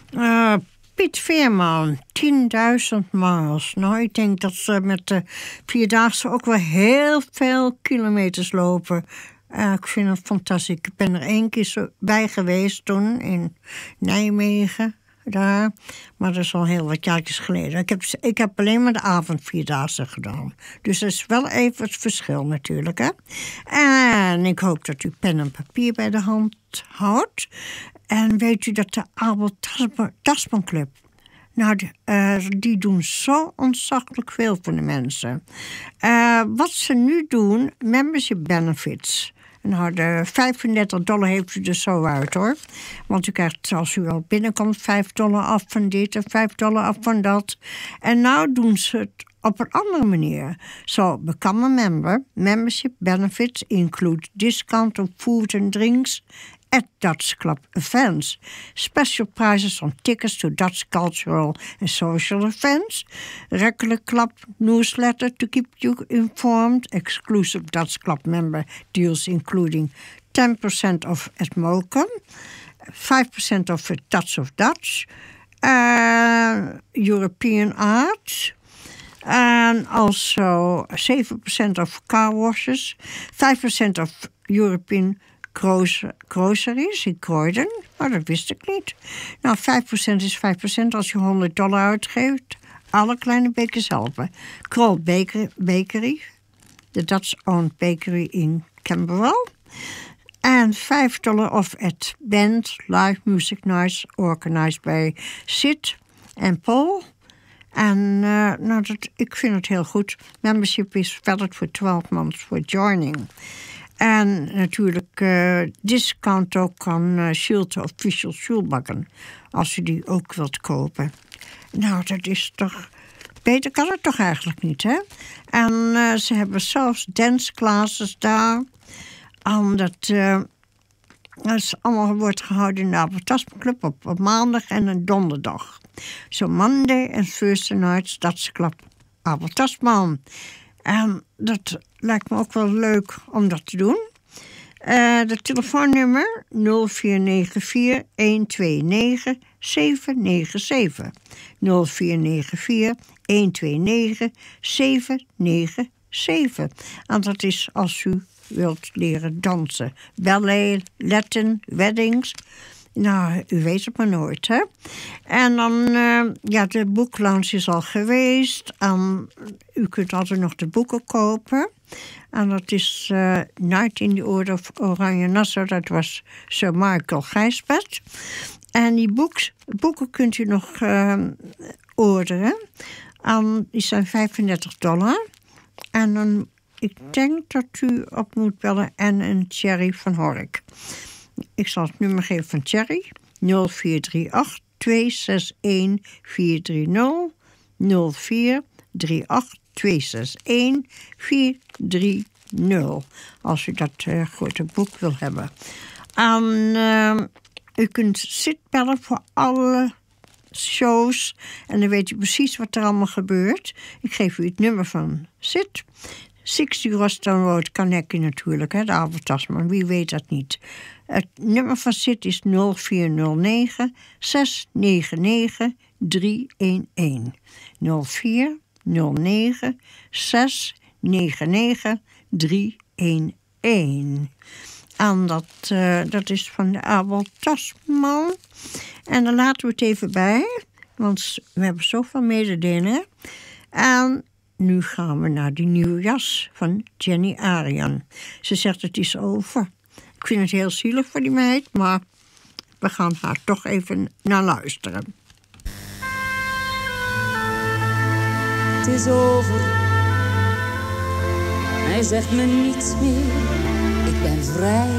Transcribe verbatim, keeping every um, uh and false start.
Uh, Piet Veerman, tienduizend miles. Nou, ik denk dat ze met de Vierdaagse ook wel heel veel kilometers lopen. Uh, ik vind het fantastisch. Ik ben er één keer zo bij geweest toen in Nijmegen. Daar. Maar dat is al heel wat jaartjes geleden. Ik heb, ik heb alleen maar de avondvierdaagse gedaan. Dus dat is wel even het verschil natuurlijk. Hè? En ik hoop dat u pen en papier bij de hand houdt. En weet u dat de Abel Tasman Club... Nou, die, uh, die doen zo ontzaglijk veel voor de mensen. Uh, wat ze nu doen, membership benefits... Nou, de vijfendertig dollar heeft u er zo uit, hoor. Want u krijgt, als u al binnenkomt, vijf dollar af van dit en vijf dollar af van dat. En nou doen ze het op een andere manier. So, become a member. Membership benefits include discount on food and drinks at Dutch Club events. Special prices on tickets to Dutch cultural and social events. Regular club newsletter to keep you informed. Exclusive Dutch Club member deals including ten percent off at Mokum. five percent off at Dutch of Dutch. Uh, European art. And also seven percent off car washes. five percent off European groceries in Croydon. Maar dat wist ik niet. Nou, vijf procent is vijf procent als je honderd dollar uitgeeft. Alle kleine bekers helpen. Kroll Bakery, Bakery. De Dutch-owned bakery in Camberwell. En vijf dollar off at Band Live Music Nights organized by Sid en Paul. En uh, nou, dat, ik vind het heel goed. Membership is valid for twelve months for joining. En natuurlijk uh, discount ook aan uh, Shield Official Schulbakken. Als u die ook wilt kopen. Nou, dat is toch... Beter kan het toch eigenlijk niet, hè? En uh, ze hebben zelfs dance classes daar. Omdat uh, het allemaal wordt gehouden in de Abel Tasman Club op, op maandag en een donderdag. So Monday and Thursday nights, Dutch Club Abel Tasman. En dat lijkt me ook wel leuk om dat te doen. Uh, de telefoonnummer nul vier negen vier een twee negen zeven negen zeven. nul vier negen vier een twee negen zeven negen zeven. En dat is als u wilt leren dansen. Ballet, Latin, weddings. Nou, u weet het maar nooit, hè. En dan, uh, ja, de boeklounge is al geweest. En u kunt altijd nog de boeken kopen. En dat is uh, Night in the Order of Oranje Nassau. Dat was Sir Michael Gijsbert. En die boeks, boeken kunt u nog uh, orderen. En die zijn vijfendertig dollar. En dan, ik denk dat u op moet bellen en een Thierry van Hork. Ik zal het nummer geven van Thierry. nul vier drie acht twee zes een vier drie nul. nul vier drie acht twee zes een vier drie nul. Als u dat uh, grote boek wil hebben. En uh, u kunt zitbellen voor alle shows. En dan weet u precies wat er allemaal gebeurt. Ik geef u het nummer van Sid. zestig Roston Road, Carnegie natuurlijk, hè, de Abel Tasman. Wie weet dat niet. Het nummer van Sid is nul vier nul negen zes negen negen drie een een. nul vier nul negen zes negen negen drie een een. En dat, uh, dat is van de Abel Tasman. En dan laten we het even bij, want we hebben zoveel mededelingen. En nu gaan we naar die nieuwe jas van Jenny Arian. Ze zegt het is over. Ik vind het heel zielig voor die meid, maar we gaan haar toch even naar luisteren. Het is over. Hij zegt me niets meer. Ik ben vrij.